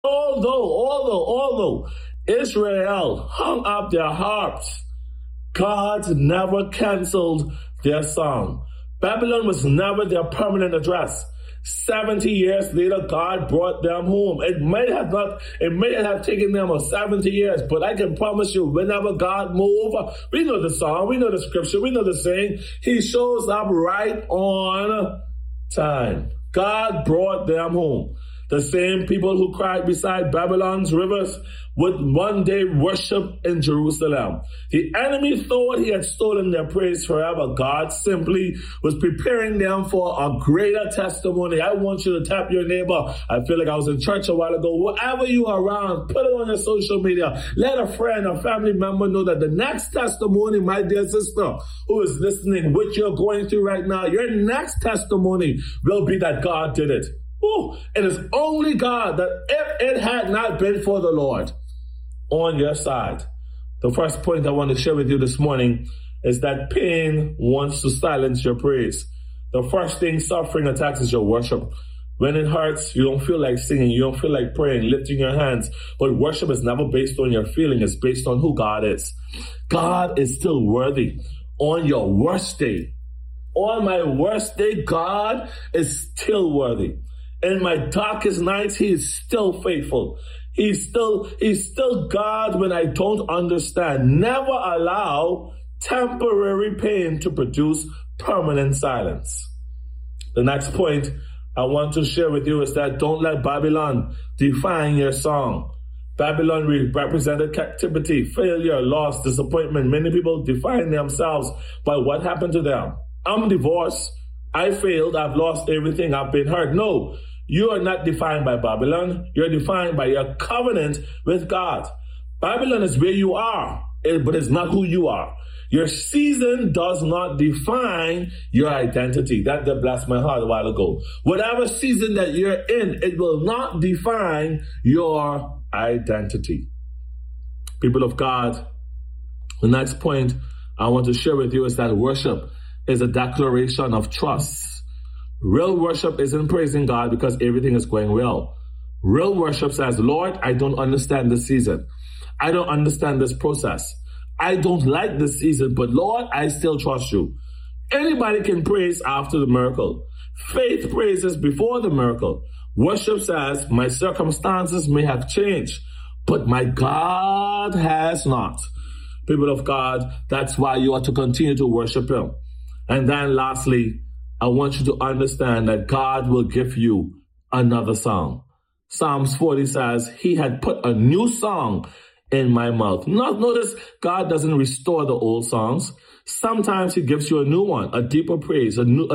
Although Israel hung up their harps, God never canceled their song. Babylon was never their permanent address. 70 years later, God brought them home. It may have taken them 70 years, but I can promise you, whenever God moves, we know the song, we know the scripture, we know the saying, he shows up right on time. God brought them home. The same people who cried beside Babylon's rivers would one day worship in Jerusalem. The enemy thought he had stolen their praise forever. God simply was preparing them for a greater testimony. I want you to tap your neighbor. I feel like I was in church a while ago. Wherever you are around, put it on your social media. Let a friend or family member know that the next testimony, my dear sister, who is listening, what you're going through right now, your next testimony will be that God did it. Ooh, it is only God that if it had not been for the Lord on your side. The first point I want to share with you this morning is that pain wants to silence your praise. The first thing suffering attacks is your worship. When it hurts, you don't feel like singing, you don't feel like praying, lifting your hands. But worship is never based on your feeling, it's based on who God is. God is still worthy on your worst day. On my worst day, God is still worthy. In my darkest nights, he is still faithful. He's still God when I don't understand. Never allow temporary pain to produce permanent silence. The next point I want to share with you is that don't let Babylon define your song. Babylon represented captivity, failure, loss, disappointment. Many people define themselves by what happened to them. I'm divorced. I failed. I've lost everything. I've been hurt. No. You are not defined by Babylon. You're defined by your covenant with God. Babylon is where you are, but it's not who you are. Your season does not define your identity. That blessed my heart a while ago. Whatever season that you're in, it will not define your identity. People of God, the next point I want to share with you is that worship is a declaration of trust. Real worship isn't praising God because everything is going well. Real worship says, Lord, I don't understand this season. I don't understand this process. I don't like this season, but Lord, I still trust you. Anybody can praise after the miracle. Faith praises before the miracle. Worship says, my circumstances may have changed, but my God has not. People of God, that's why you are to continue to worship him. And then lastly, I want you to understand that God will give you another song. Psalms 40 says, he had put a new song in my mouth. Notice God doesn't restore the old songs. Sometimes he gives you a new one, a deeper praise,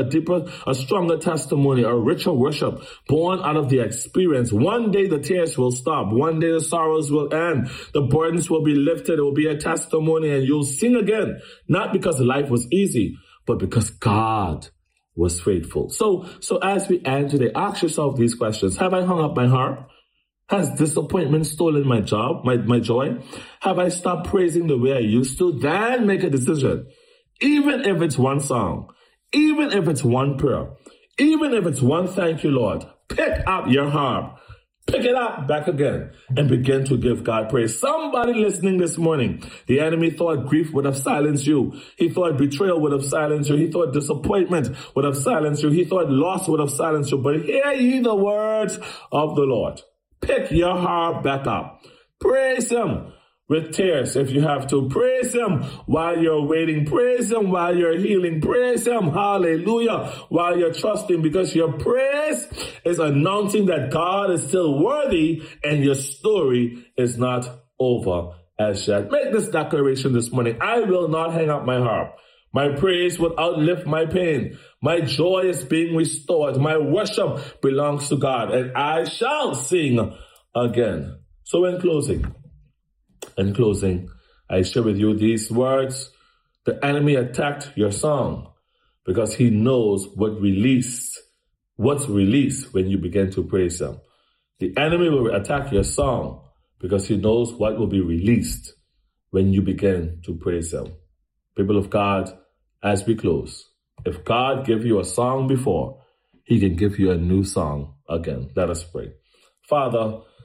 a stronger testimony, a richer worship born out of the experience. One day the tears will stop. One day the sorrows will end. The burdens will be lifted. It will be a testimony and you'll sing again. Not because life was easy, but because God was faithful. So as we end today, ask yourself these questions. Have I hung up my harp? Has disappointment stolen my job, my joy? Have I stopped praising the way I used to? Then make a decision. Even if it's one song, even if it's one prayer, even if it's one thank you, Lord, pick up your harp. Pick it up back again and begin to give God praise. Somebody listening this morning, the enemy thought grief would have silenced you. He thought betrayal would have silenced you. He thought disappointment would have silenced you. He thought loss would have silenced you. But hear ye the words of the Lord. Pick your heart back up. Praise him with tears if you have to. Praise him while you're waiting. Praise him while you're healing. Praise him, hallelujah, while you're trusting, because your praise is announcing that God is still worthy and your story is not over as yet. Make this declaration this morning. I will not hang up my harp. My praise will outlive my pain. My joy is being restored. My worship belongs to God, and I shall sing again. So in closing, I share with you these words. The enemy attacked your song because he knows what's released when you begin to praise him. The enemy will attack your song because he knows what will be released when you begin to praise him. People of God, as we close, if God gave you a song before, he can give you a new song again. Let us pray. Father,